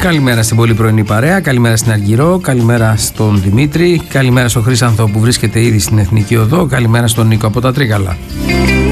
Καλημέρα στην πολύ πρωινή παρέα, καλημέρα στην Αργυρό, καλημέρα στον Δημήτρη, καλημέρα στον Χρήσανθο που βρίσκεται ήδη στην Εθνική Οδό, καλημέρα στον Νίκο από τα Τρίκαλα.